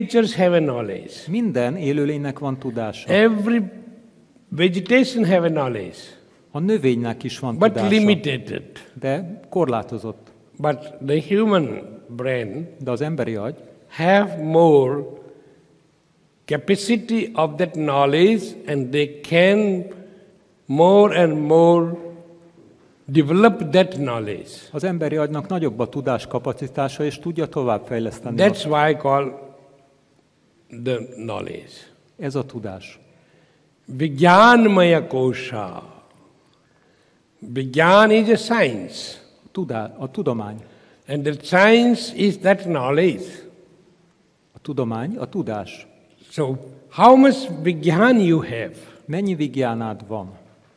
creatures have a knowledge. Minden élőlénynek van tudása. Every vegetation have a knowledge. A növénynek is van But tudása, limited. de korlátozott. But the human brain De az emberi agy have more capacity of that knowledge, and they can more and more develop that knowledge. Az emberi agynak nagyobb a tudáskapacitása, és tudja továbbfejleszteni. That's why I call the knowledge. Ez a tudás. Vijnanmaya kosha. Vijnan is a science. A tudomány. And the science is that knowledge. A tudomány, a tudás. So, how much vijnan you have? Mennyi vigjánád van?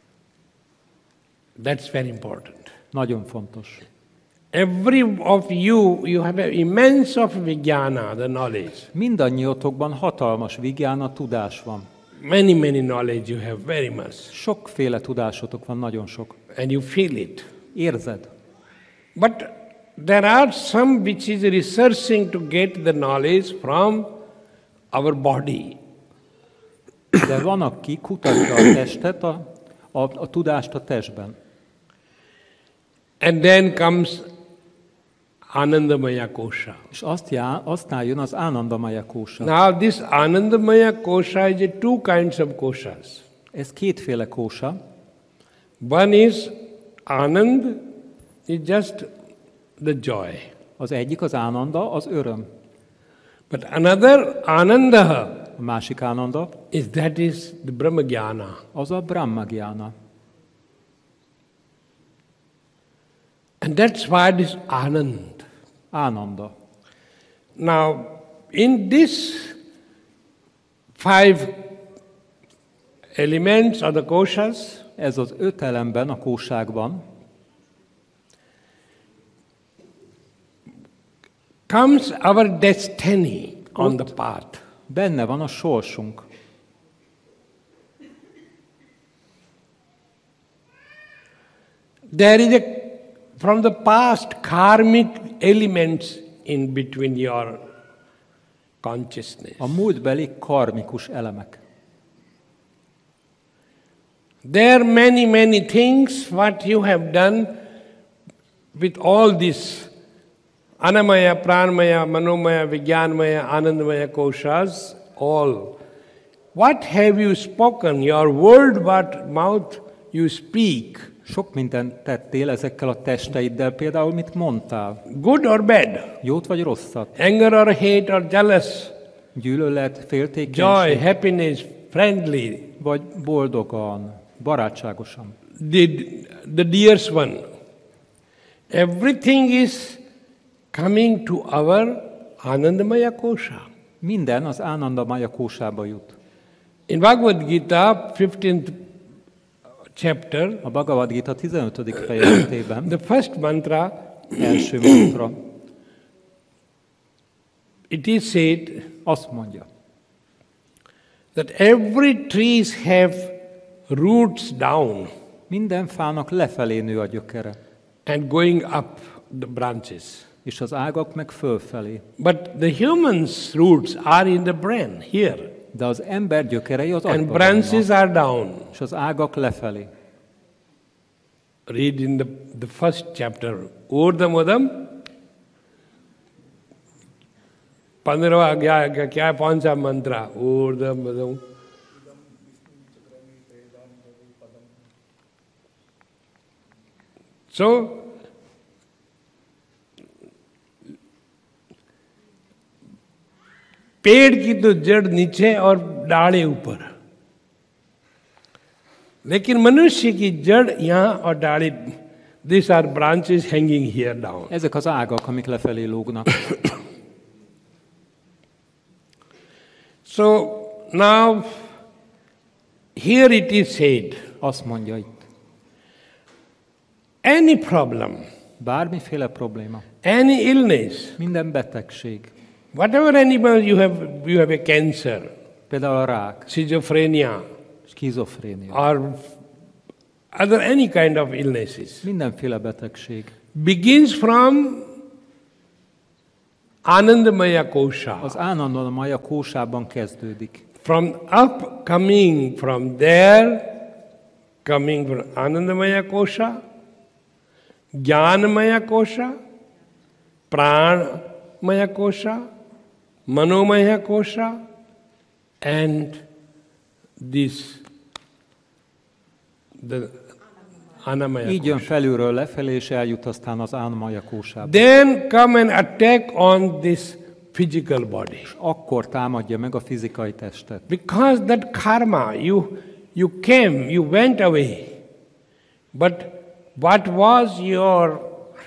That's very important. Nagyon fontos. Every of you have an immense of vijnana, the knowledge. Mindannyiotokban hatalmas vigjána, tudás van. Many knowledge you have, very much. Sokféle tudásotok van, nagyon sok. And you feel it. Érzed. But there are some which is researching to get the knowledge from our body. De van, aki kutatja a testet, a tudást a testben. And then comes Anandamaya kosha. És aztán jön az Anandamaya kósa. Now this Anandamaya kosha is a two kinds of koshas. Ez kétféle kósa. One is Anand, is just the joy. Az egyik az Ánanda, az öröm. But another Ananda A másik Ánanda, is the Brahma Jnana. az a Brahmagyána. And that's why it is Anand. Ánanda. Now, in this 5 elements or the koshas, Ez az 5 elemben, a kóságban comes our destiny on the path. benne van a sorsunk. There is from the past karmic elements in between your consciousness. A múltbeli karmikus elemek. There are many things what you have done with all this Anamaya, Pranamaya, Manomaya, Vijnanmaya, Anandamaya koshas, all. What have you spoken? Your word, what mouth you speak. Sok mindent tettél ezekkel a testeiddel, például mit mondtál? Good or bad? Jót vagy rosszat? Anger or hate or jealous? Gyűlölet, Joy, féltékenység, happiness, friendly. vagy boldogan, barátságosan? The dearest one. Everything is coming to our Anandamaya kosha. Minden az Ánandamaya kósába jut. In Bhagavad Gita, 15th chapter, A Bhagavad Gita 15. fejezetében the first mantra, első mantra it is said azt mondja, that every trees have roots down minden fának lefelé nő a gyökere, and going up the branches. és az ágak meg fölfelé. But the human's roots are in the brain, here. De az ember gyökerei az And agyban branches vannak, are down. és az ágak lefelé. Read in the first chapter. Urdhamudam. 15वां क्या है, कौन सा मंत्र? ऊर्ध्वमूलम्. So, पेड़ की तो जड़ नीचे और डाले ऊपर, लेकिन मनुष्य की जड़ यहाँ और डाले, these are branches hanging here down. Ezek az ágak, amik lefelé lógnak. So now here it is said, Azt mondja itt, any problem, bármiféle probléma, any illness, minden betegség, whatever animal you have a cancer, például a rák, schizophrenia, skizofrénia, or other any kind of illnesses, mindenféle betegség begins from Anandamaya Kosha. Az Anandamaya kósában kezdődik. From up coming from there, coming from Anandamaya Kosha, Jnanamaya Kosha, Pranamaya Kosha, Manomaya Kosha, and this, the Annamaya Így jön Kosha. felülről lefelé, és eljut aztán az Annamaya kósába. Then come and attack on this physical body. Akkor támadja meg a fizikai testet. Because that karma, you came, you went away. But what was your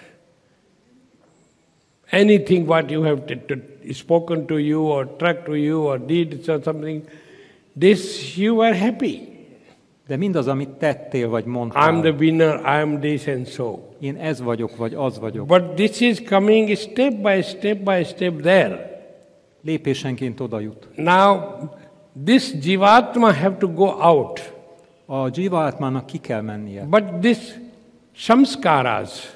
anything what you have spoken to you or struck to you or did or something, this you were happy. De mindaz, amit tettél vagy mondtál, I'm the winner, I am this and so. én ez vagyok, vagy az vagyok. But this is coming step by step by step there. Lépésenként oda jut. Now, this Jivatma have to go out. A Jivatmának ki kell mennie. But this samskaras,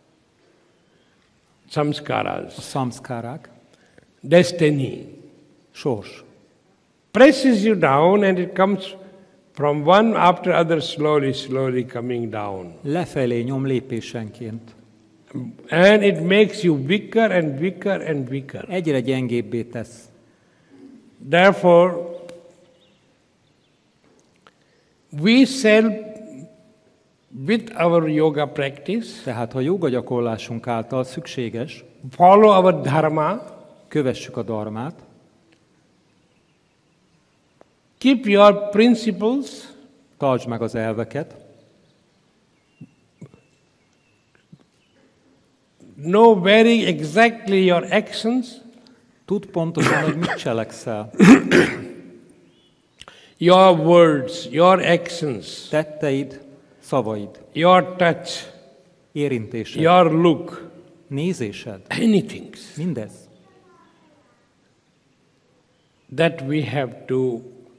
A samskárák, destiny, sors. presses you down and it comes from one after other slowly coming down. Lefelé nyom lépésenként. And it makes you weaker and weaker and weaker. Egyre gyengébbé tesz. Therefore, we shall, with our yoga practice, Tehát ha joga gyakorlásunk által szükséges, follow our dharma, kövessük a dharmát, keep your principles, tartsd meg az elveket, know very exactly your actions, tudd pontosan, hogy mit cselekszel. your words, your actions, Tetteid, szavaid, your touch, érintésed, your look, nézésed, anything mindez. that we have to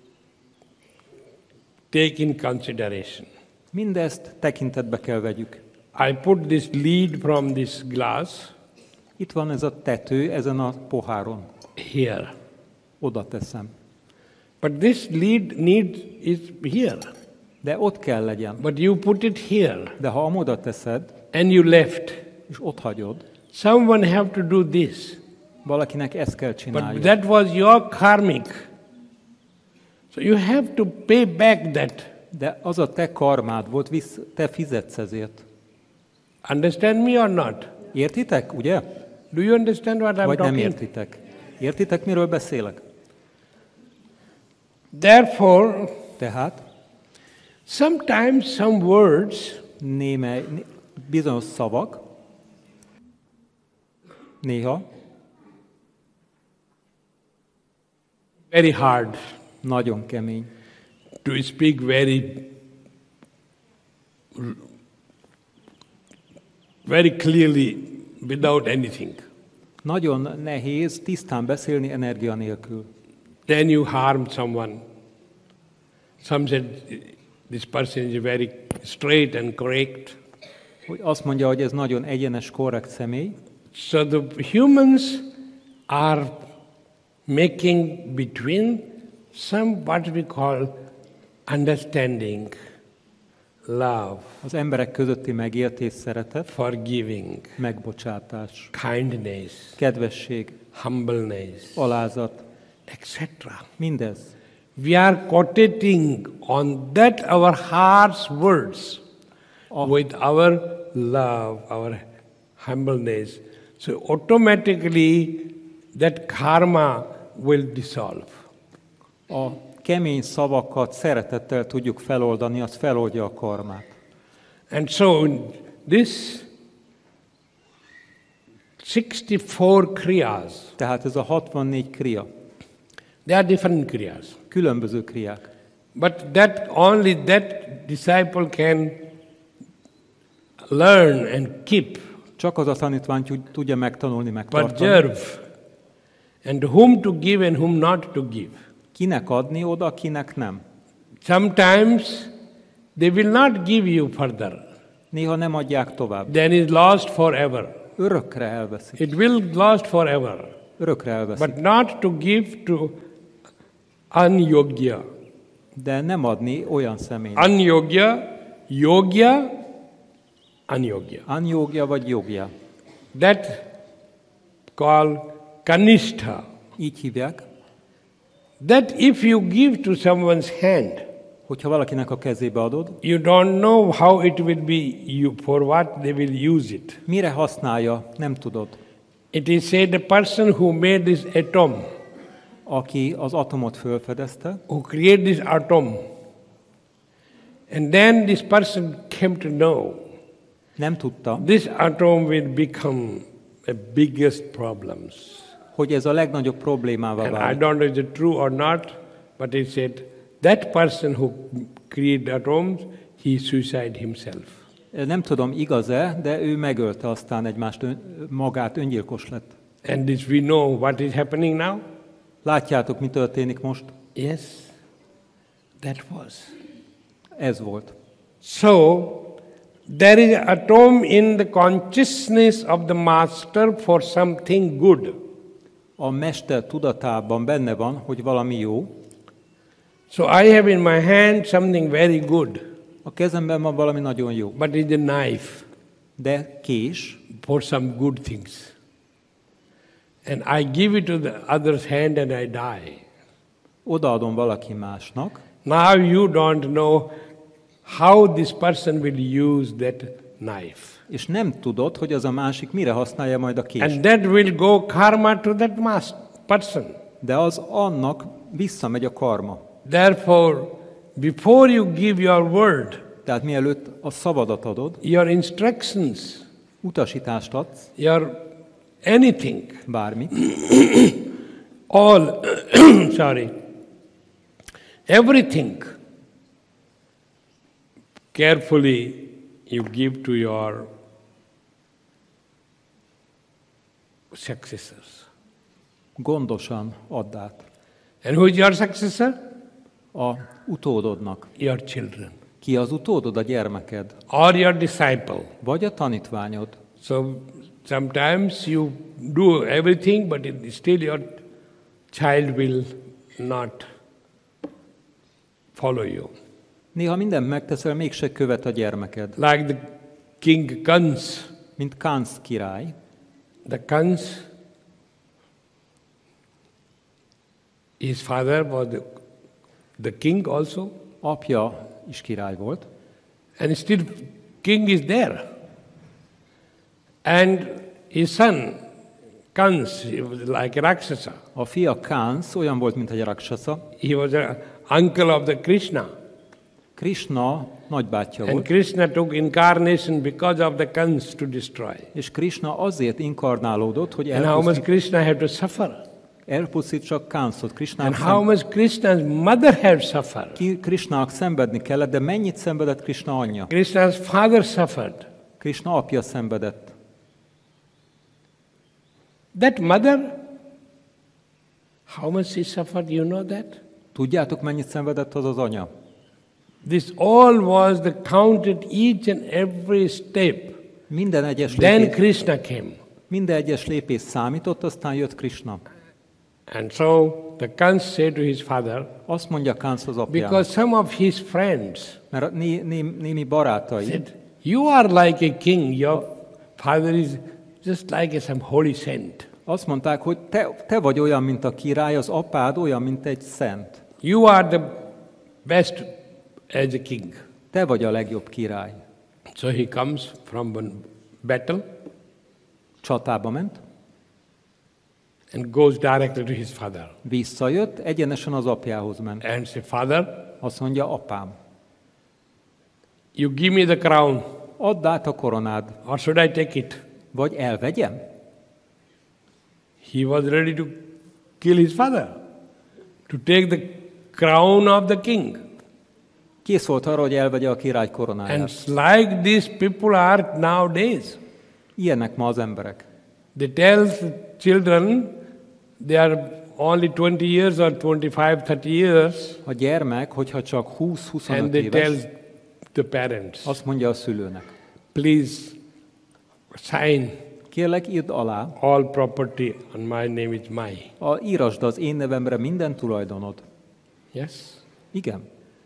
take in consideration. Mindezt tekintetbe kell vegyük. I put this lid from this glass Itt van ez a tető ezen a poháron. here. Oda teszem. But this lid is here. De ott kell legyen. But you put it here De ha oda teszed, and you left. és ott hagyod, Someone have to do this. valakinek ezt kell But csinálni. that was your karmic. So you have to pay back that. De az a te karmád volt, te fizetsz ezért. Understand me or not? Értitek, ugye? Do you understand what I'm Vagy nem talking? értitek? Értitek, miről beszélek? Therefore, Tehát sometimes some words bizonyos szavak, néha very hard nagyon kemény. to speak very clearly without anything. Nagyon nehéz tisztán beszélni energia nélkül. Then you harm someone. Some said this person is very straight and correct. Hogy azt mondja, hogy ez nagyon egyenes, korrekt személy. So the humans are making between some what we call understanding, love, Az emberek közötti megértés, szeretet, forgiving, megbocsátás, kindness, kedvesség, humbleness, alázat, etc. mindez. We are quotating on that our heart's words with our love, our humbleness. So automatically that karma will dissolve. A kemény szavakat szeretettel tudjuk feloldani, az feloldja a karmát. And so this 64 kriyas, Tehát ez a 64 kriya, they are different kriyas. különböző kriák. But only that disciple can learn and keep, Csak az a tanítvány tudja megtanulni, megtartani. preserve, and whom to give and whom not to give. Kinek adni oda, kinek nem. Sometimes they will not give you further. Néha nem adják tovább. Then is lost forever. Örökre elveszik. It will last forever. Örökre elveszik. But not to give to anyogya. De nem adni olyan személynek. Anyogya, yogya, anyogya. Anyogya vagy jogya. That called kanistha. Így hívják. That if you give to someone's hand, Hogyha valakinek a kezébe adod, you don't know how it will be, for what they will use it. mire használja, nem tudod. It is said the person who made this atom, Aki az atomot felfedezte, who created this atom, and then this person came to know nem tudta, this atom will become the biggest problems. hogy ez a legnagyobb problémává And I válik. don't know if it's true or not, but it said that person who created atoms, he suicided himself. Nem tudom, igaz-e, de ő megölte aztán magát, öngyilkos lett. And this we know what is happening now? Látjátok, mi történik most? Yes, that was. Ez volt. So, there is an atom in the consciousness of the master for something good. A mester tudatában benne van, hogy valami jó. So I have in my hand something very good, A kezemben van valami nagyon jó. but it's a knife De kés, for some good things. And I give it to the other's hand and I die. odaadom valaki másnak, Now you don't know how this person will use that knife. és nem tudod, hogy az a másik mire használja majd a kést. And that will go karma to that person. De az annak visszamegy a karma. Therefore, before you give your word, Tehát mielőtt a szavadat adod, your instructions, utasítást adsz, your anything, bármit, all, everything, carefully you give to your successors. gondosan add át. And who is your successor? A utódodnak. Your children. Ki az utódod? A gyermeked. Or your disciple. Vagy a tanítványod. So sometimes you do everything, but still your child will not follow you. Néha mindent megteszel, mégse követ a gyermeked. Like the king Kans. Mint Kánsz király. The Kans, his father was the king also, Apja is király volt, and still king is there. And his son, Kans, he was like a Rakshasa. a fia Kánsz olyan volt, mint egy Rakshasa. He was an uncle of the Krishna. Krishna nagybátyja And volt, Krishna took incarnation because of the Kans to destroy. és Krishna azért inkarnálódott, hogy And how much Krishna had to suffer. elpusztítsa Kánszot. And how much Krishna's mother had suffered. Krishnának szenvedni kellett, de mennyit szenvedett Krishna anyja? Krishna's father suffered. Krishna apja szenvedett. That mother, how much she suffered, you know that? Tudjátok, mennyit szenvedett az az anya? This all was the counted each and every step. Minden egyes Then lépés, Krishna came. minden egyes lépés számított, aztán jött Krishna. And so the Kans said to his father, Azt mondja Kánsz az apjának, because some of his friends mert a némi barátai said, you are like a king, your father is just like some holy saint. azt mondták, hogy te vagy olyan, mint a király, az apád olyan, mint egy szent. You are the best as a king. Te vagy a legjobb király. So he comes from one battle Csatába ment, and goes directly to his father. visszajött, egyenesen az apjához ment. And say, Father, Azt mondja, apám, you give me the crown, add át a koronád, or should I take it? vagy elvegyem? He was ready to kill his father, to take the crown of the king. Kész volt arra, hogy elvegye a király And koronáját. like these people are nowadays. Ilyenek ma az emberek. They tell children they are only 20 years or 25-30 years, A gyermek, hogyha csak and 20-25 they tell éves, the parents, azt mondja a szülőnek, please sign Kérlek, írd alá, all property on my name is mine. írasd az én nevemre minden tulajdonod. Yes? Igen.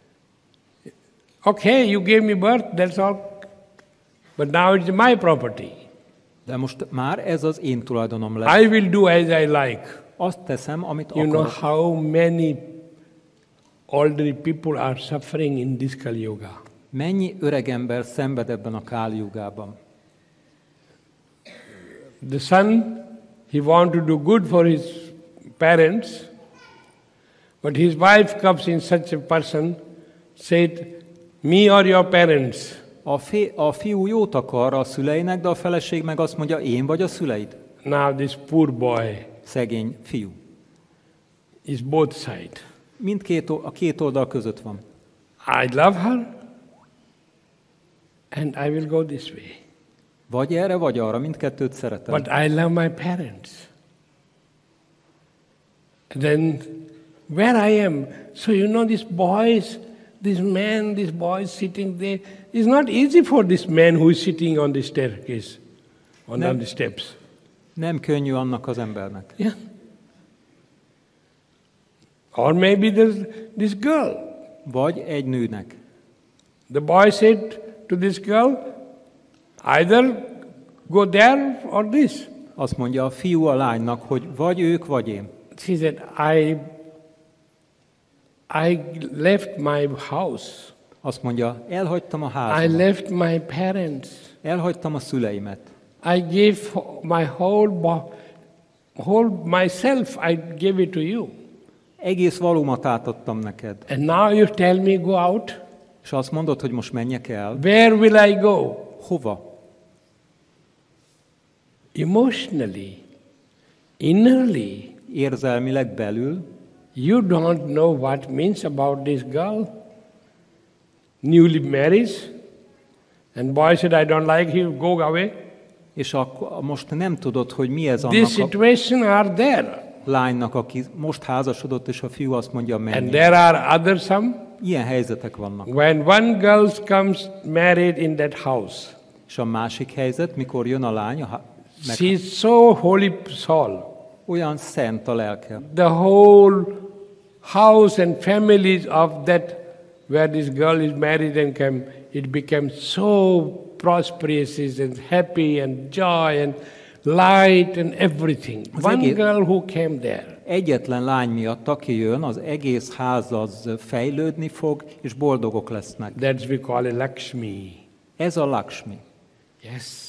Okay, you gave me birth, that's all. But now it's my property. De most már ez az én tulajdonom lesz. I will do as I like. Azt teszem, amit You know akarok. how many elderly people are suffering in this Kali Yuga. Mennyi öreg ember szenved ebben a Káli Jugában? The son, he want to do good for his parents, but his wife comes in such a person, said, me or your parents. A fiú jót akar a szüleinek, de a feleség meg azt mondja, én vagy a szüleid? Now this poor boy Szegény fiú. is both side. A két oldal között van. I love her and I will go this way. Vagy erre, vagy arra, mindkettőt szeretem. But I love my parents. Then where I am, so you know these boys, this boy sitting there, it's not easy for this man who is sitting on the staircase, on the steps. Nem könnyű annak az embernek. Yeah. Or maybe there's this girl. Vagy egy nőnek. The boy said to this girl, either go there or this. Azt mondja a fiú a lánynak, hogy vagy ők, vagy én. She said, I left my house. Azt mondja, elhagytam a I házamat. left my parents. Elhagytam a szüleimet. I gave my whole myself, I gave it to you. Egész valómat átadtam neked. And now you tell me go out? És azt mondod, hogy most menjek el. Where will I go? Hova? Emotionally, innerly, Érzelmileg belül. you don't know what means about this girl. Newly married, and boy said, I don't like him, go away. És akkor most nem tudod, hogy mi ez This annak a situation are there. lánynak, aki most házasodott, és a fiú azt mondja, And menj. there are other some. Ilyen helyzetek vannak. When one girl comes married in that house, És a másik helyzet, mikor jön a lány, she is so holy soul. olyan szent a lelke. The whole house and families of that where this girl is married and came, it became so prosperous and happy and joy and light and everything. One girl who came there. Egyetlen lány miatt, aki jön, az egész ház az fejlődni fog, és boldogok lesznek. That's we call it Lakshmi. Ez a Lakshmi. Yes.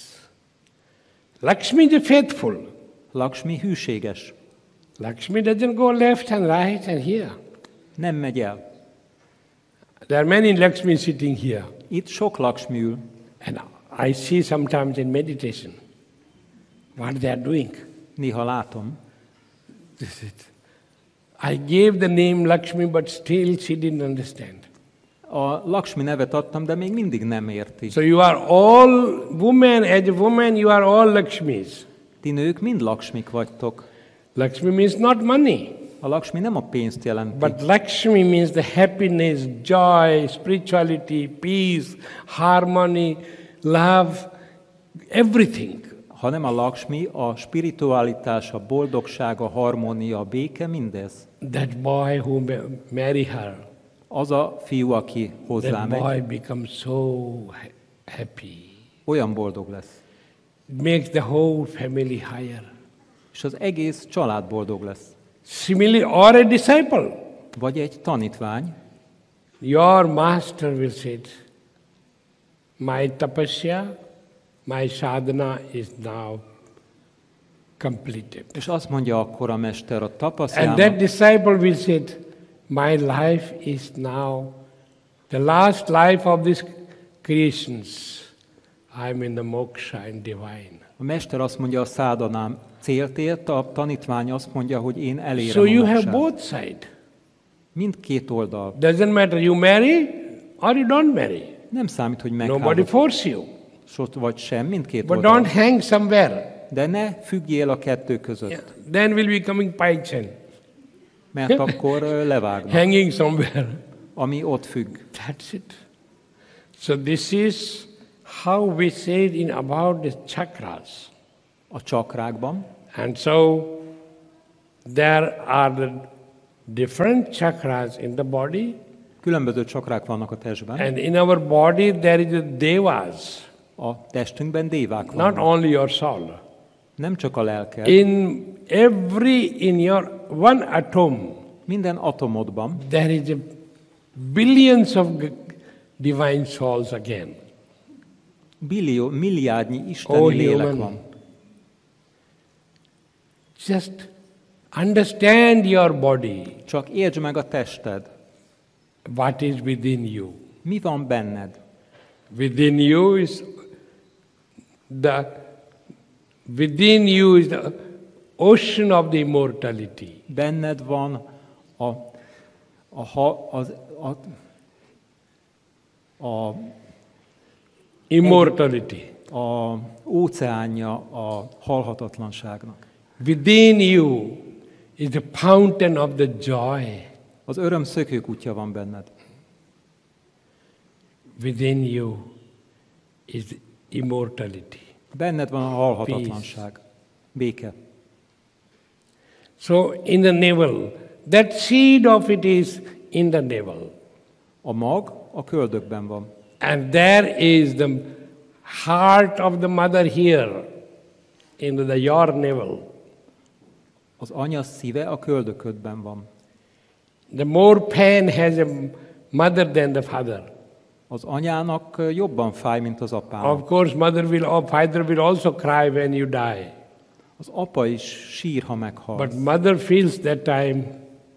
Lakshmi is faithful. Lakshmi hűséges. Lakshmi doesn't go left and right and here. Nem megy el. There are many Lakshmi sitting here. Itt sok Lakshmi ül. And I see sometimes in meditation what they are doing. Néha látom. This is it. I gave the name Lakshmi, but still she didn't understand. A Lakshmi nevet adtam, de még mindig nem érti. So you are all women, as a woman, you are all Lakshmis. Ti nők mind Lakshmik vagytok. Lakshmi means not money, A Lakshmi nem a pénzt jelenti, but Lakshmi means the happiness, joy, spirituality, peace, harmony, love, everything. hanem a Lakshmi a spiritualitás, a boldogság, a harmónia, a béke, mindez. That boy who marry her, Az a fiú, aki hozzá that megy, boy becomes so happy. olyan boldog lesz. It makes the whole family higher. És az egész család boldog lesz. Similarly, or a disciple. Vagy egy tanítvány, Your master will say, my tapasya, my sadhana is now completed. és azt mondja akkor a mester a And that tapasztjának, disciple will say, my life is now the last life of these creations. I'm in the moksha and divine. a mester azt mondja, a szádanám célt ért, a tanítvány azt mondja, hogy én elérem So you a have moksát. both sides. Mindkét oldal. Doesn't matter you marry or you don't marry. Nem számít, hogy Nobody megházasodsz, force you. vagy sem, mindkét But oldal. don't hang somewhere. De ne függjél a kettő között, Yeah. Then we'll be coming Paichen. mert akkor levágnak, Hanging somewhere. ami ott függ. That's it. So this is how we said in about the chakras. a csakrákban. And so there are the different chakras in the body. Különböző csakrák vannak a testben. And in our body there is a devas. A testünkben dévák Not vannak. only your soul. Nem csak a lelked. In your one atom, Minden atomodban there is a billions of divine souls again. milliárdnyi isteni Oh, lélek human. van. Just understand your body, Csak értsd meg a tested. what is within you. Mi van benned? Within you is the ocean of the immortality. Benned van Immortality. a óceánja a halhatatlanságnak. Within you is the fountain of the joy. Az öröm szökőkutya van benned. Within you is immortality. Benned van a halhatatlanság. Béke. So in the navel, that seed of it is in the navel. A mag a köldökben van. And there is the heart of the mother here in your navel. Az anya szíve a köldöködben van. The more pain has a mother than the father. Az anyának jobban fáj, mint az apának. Of course, father will also cry when you die. Az apa is sír, ha meghal. But mother feels that time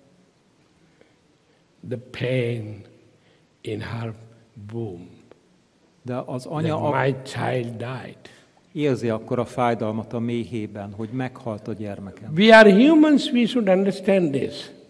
the pain in her womb. De az That anya my child died. érzi akkor a fájdalmat a méhében, hogy meghalt a gyermekem. We are humans, we should understand this.